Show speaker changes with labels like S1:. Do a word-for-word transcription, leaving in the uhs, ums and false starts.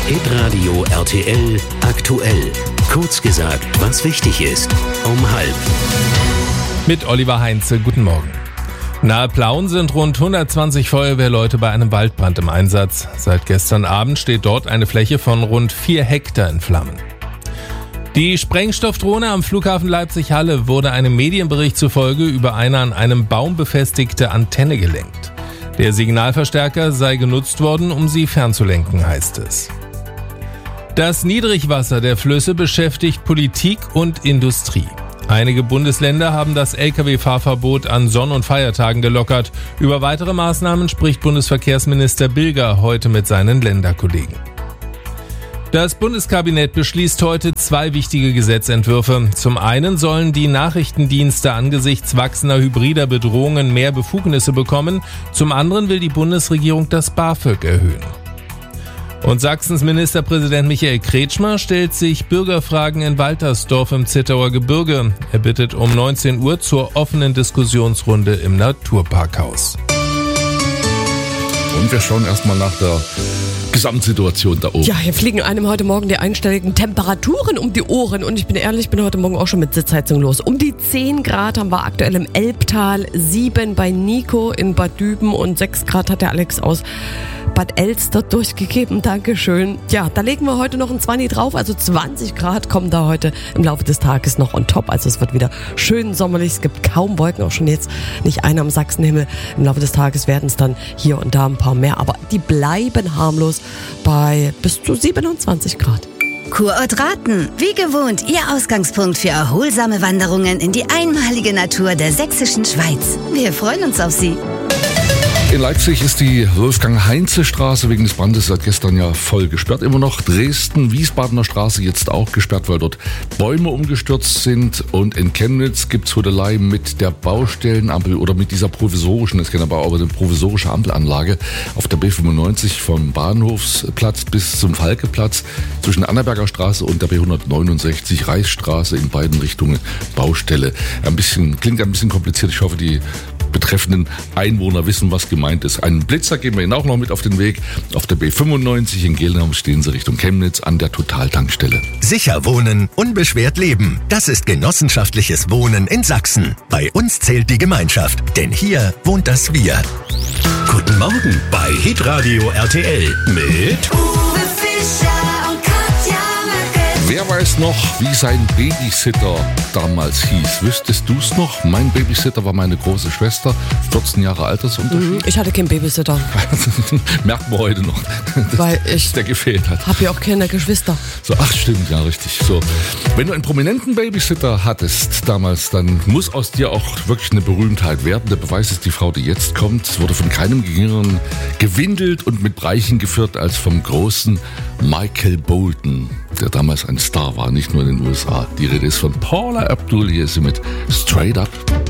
S1: Hitradio R T L aktuell. Kurz gesagt, was wichtig ist. Um halb.
S2: Mit Oliver Heinze, guten Morgen. Nahe Plauen sind rund hundertzwanzig Feuerwehrleute bei einem Waldbrand im Einsatz. Seit gestern Abend steht dort eine Fläche von rund vier Hektar in Flammen. Die Sprengstoffdrohne am Flughafen Leipzig-Halle wurde einem Medienbericht zufolge über eine an einem Baum befestigte Antenne gelenkt. Der Signalverstärker sei genutzt worden, um sie fernzulenken, heißt es. Das Niedrigwasser der Flüsse beschäftigt Politik und Industrie. Einige Bundesländer haben das L K W-Fahrverbot an Sonn- und Feiertagen gelockert. Über weitere Maßnahmen spricht Bundesverkehrsminister Bilger heute mit seinen Länderkollegen. Das Bundeskabinett beschließt heute zwei wichtige Gesetzentwürfe. Zum einen sollen die Nachrichtendienste angesichts wachsender hybrider Bedrohungen mehr Befugnisse bekommen. Zum anderen will die Bundesregierung das BAföG erhöhen. Und Sachsens Ministerpräsident Michael Kretschmer stellt sich Bürgerfragen in Waltersdorf im Zittauer Gebirge. Er bittet um neunzehn Uhr zur offenen Diskussionsrunde im Naturparkhaus.
S3: Und wir schauen erstmal nach der Gesamtsituation da oben.
S4: Ja, hier fliegen einem heute Morgen die einstelligen Temperaturen um die Ohren. Und ich bin ehrlich, bin heute Morgen auch schon mit Sitzheizung los. Um die zehn Grad haben wir aktuell im Elbtal, sieben bei Nico in Bad Düben und sechs Grad hat der Alex aus Bad Elster durchgegeben. Dankeschön. Ja, da legen wir heute noch ein zwanzig drauf. Also zwanzig Grad kommen da heute im Laufe des Tages noch on top. Also es wird wieder schön sommerlich. Es gibt kaum Wolken, auch schon jetzt nicht eine am Sachsenhimmel. Im Laufe des Tages werden es dann hier und da ein paar mehr. Aber die bleiben harmlos bei bis zu siebenundzwanzig Grad.
S5: Kurort Raten, wie gewohnt, Ihr Ausgangspunkt für erholsame Wanderungen in die einmalige Natur der sächsischen Schweiz. Wir freuen uns auf Sie.
S3: In Leipzig ist die Wolfgang-Heinze-Straße wegen des Brandes seit gestern ja voll gesperrt. Immer noch Dresden-Wiesbadener Straße jetzt auch gesperrt, weil dort Bäume umgestürzt sind. Und in Chemnitz gibt's Hudelei mit der Baustellenampel oder mit dieser provisorischen, es kennt aber auch eine provisorische Ampelanlage auf der B fünfundneunzig vom Bahnhofsplatz bis zum Falkeplatz zwischen Annaberger Straße und der B hundertneunundsechzig Reichsstraße in beiden Richtungen Baustelle. Ein bisschen, klingt ein bisschen kompliziert. Ich hoffe, die betreffenden Einwohner wissen, was gemeint ist. Einen Blitzer geben wir Ihnen auch noch mit auf den Weg. Auf der B fünfundneunzig in Gelnham stehen Sie Richtung Chemnitz an der Totaltankstelle.
S6: Sicher wohnen, unbeschwert leben. Das ist genossenschaftliches Wohnen in Sachsen. Bei uns zählt die Gemeinschaft, denn hier wohnt das Wir.
S1: Guten Morgen bei Hitradio R T L mit
S5: Uwe Fischer und Katja Merkel.
S3: Wer weiß noch, wie sein Babysitter damals hieß? Wüsstest du es noch? Mein Babysitter war meine große Schwester, vierzehn Jahre Altersunterschied.
S4: Ich hatte keinen Babysitter.
S3: Merkt man heute noch, dass
S4: Weil ich
S3: der gefehlt hat.
S4: habe ja auch keine Geschwister.
S3: So, ach stimmt, ja richtig. So, wenn du einen prominenten Babysitter hattest damals, dann muss aus dir auch wirklich eine Berühmtheit werden. Der Beweis ist die Frau, die jetzt kommt. Es wurde von keinem geringeren gewindelt und mit Breichen geführt als vom großen Michael Bolton, der damals ein Star war, nicht nur in den U S A. Die Rede ist von Paula Abdul, hier ist sie mit Straight Up.